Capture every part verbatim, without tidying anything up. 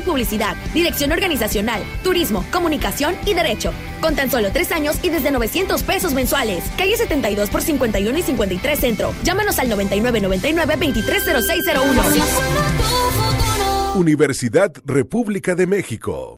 Publicidad, dirección organizacional, turismo, comunicación y derecho. Con tan solo tres años y desde novecientos pesos mensuales. Calle setenta y dos por cincuenta y uno y cincuenta y tres Centro. Llámanos al noventa y nueve noventa y nueve veintitrés cero seis cero uno. Universidad República de México.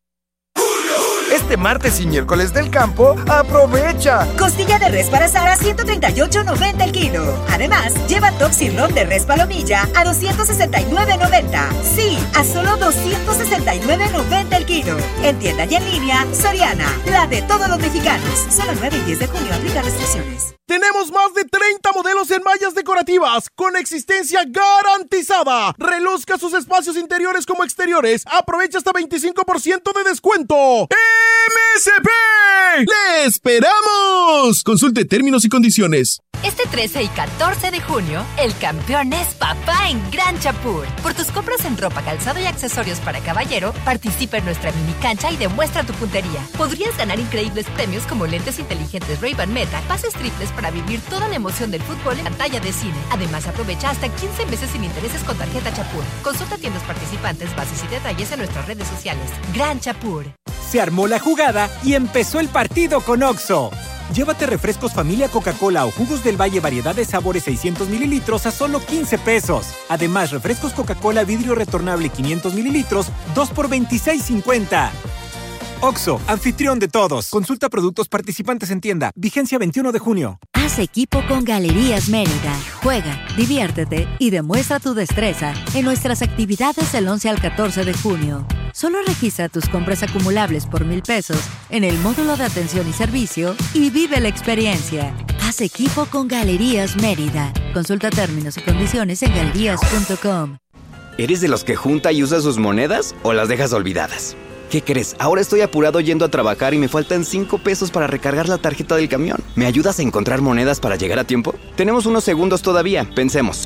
Este martes y miércoles del campo, ¡aprovecha! Costilla de res para asar a ciento treinta y ocho noventa el kilo. Además, lleva top sirloin de res palomilla a doscientos sesenta y nueve noventa. Sí, a solo doscientos sesenta y nueve noventa el kilo. En tienda y en línea, Soriana, la de todos los mexicanos. Solo nueve y diez de junio, aplica restricciones. Tenemos más de treinta modelos en mallas decorativas con existencia garantizada. Reluzca sus espacios interiores como exteriores. Aprovecha hasta veinticinco por ciento de descuento. ¡M S P! ¡Le esperamos! Consulte términos y condiciones. Este trece y catorce de junio, el campeón es papá en Gran Chapur. Por tus compras en ropa, calzado y accesorios para caballero, participa en nuestra mini cancha y demuestra tu puntería. Podrías ganar increíbles premios como lentes inteligentes Ray-Ban Meta, pases triples para vivir toda la emoción del fútbol en pantalla de cine. Además, aprovecha hasta quince meses sin intereses con tarjeta Chapur. Consulta tiendas participantes, bases y detalles en nuestras redes sociales. Gran Chapur. Se armó la jugada y empezó el partido con Oxxo. Llévate refrescos familia Coca-Cola o jugos del Valle variedad de sabores seiscientos mililitros a solo quince pesos. Además, refrescos Coca-Cola vidrio retornable quinientos mililitros, dos por veintiséis cincuenta. Oxxo, anfitrión de todos. Consulta productos participantes en tienda. Vigencia veintiuno de junio. Haz equipo con Galerías Mérida. Juega, diviértete y demuestra tu destreza en nuestras actividades del once al catorce de junio. Solo registra tus compras acumulables por mil pesos en el módulo de atención y servicio y vive la experiencia. Haz equipo con Galerías Mérida. Consulta términos y condiciones en galerías punto com. ¿Eres de los que junta y usa sus monedas o las dejas olvidadas? ¿Qué crees? Ahora estoy apurado yendo a trabajar y me faltan cinco pesos para recargar la tarjeta del camión. ¿Me ayudas a encontrar monedas para llegar a tiempo? Tenemos unos segundos todavía. Pensemos.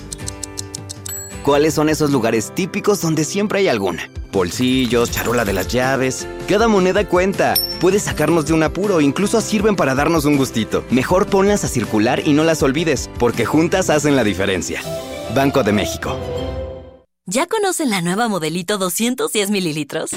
¿Cuáles son esos lugares típicos donde siempre hay alguna? Bolsillos, charola de las llaves. Cada moneda cuenta. Puede sacarnos de un apuro, incluso sirven para darnos un gustito. Mejor ponlas a circular y no las olvides, porque juntas hacen la diferencia. Banco de México. ¿Ya conocen la nueva Modelito doscientos diez mililitros?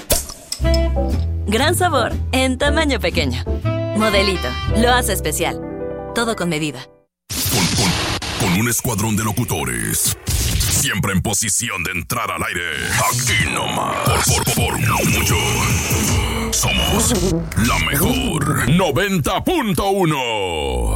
Gran sabor, en tamaño pequeño. Modelito, lo hace especial. Todo con medida. Con, con, con un escuadrón de locutores. Siempre en posición de entrar al aire. Aquí nomás. Por, por, por no mucho. Somos la mejor. noventa punto uno.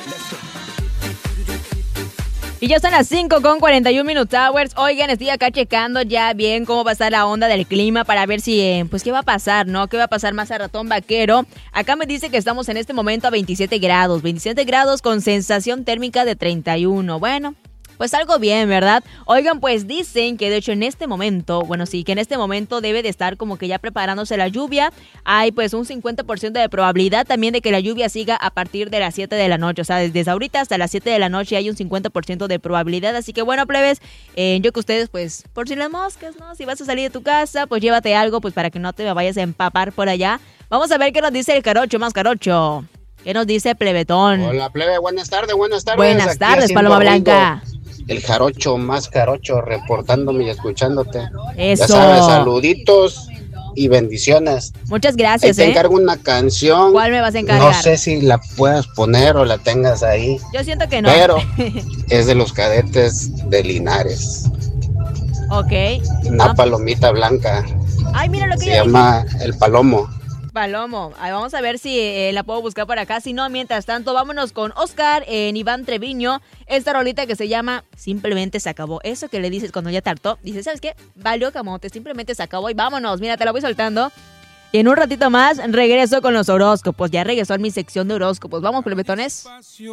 Y ya son las cinco con cuarenta y un Minute Hours. Oigan, estoy acá checando ya bien cómo va a estar la onda del clima para ver si, eh, pues, qué va a pasar, ¿no? ¿Qué va a pasar más a ratón vaquero? Acá me dice que estamos en este momento a veintisiete grados. veintisiete grados con sensación térmica de treinta y uno. Bueno, pues algo bien, ¿verdad? Oigan, pues dicen que de hecho en este momento, bueno, sí, que en este momento debe de estar como que ya preparándose la lluvia. Hay pues un cincuenta por ciento de probabilidad también de que la lluvia siga a partir de las siete de la noche. O sea, desde ahorita hasta las siete de la noche hay un cincuenta por ciento de probabilidad. Así que bueno, plebes, eh, yo que ustedes pues por si las moscas, ¿no? Si vas a salir de tu casa, pues llévate algo pues para que no te vayas a empapar por allá. Vamos a ver qué nos dice el jarocho más jarocho. ¿Qué nos dice plebetón? Hola, plebe, buenas tardes, buenas tardes. Buenas Aquí tardes, haciendo Paloma Blanca. El jarocho más jarocho reportándome y escuchándote. Eso. Ya sabes, saluditos y bendiciones. Muchas gracias, ahí te ¿eh? encargo una canción. ¿Cuál me vas a encargar? No sé si la puedas poner o la tengas ahí. Yo siento que no. Pero es de los Cadetes de Linares. Ok. Una ah. palomita blanca. Ay, mira lo que Se llama El Palomo. Palomo. Ay, vamos a ver si eh, la puedo buscar por acá. Si no, mientras tanto, vámonos con Oscar en Iván Treviño. Esta rolita que se llama Simplemente se acabó. Eso que le dices cuando ya tartó. Dices, ¿sabes qué? Valió camote, simplemente se acabó y vámonos. Mira, te la voy soltando. Y en un ratito más regreso con los horóscopos. Ya regresó en mi sección de horóscopos. Vamos, plebetones.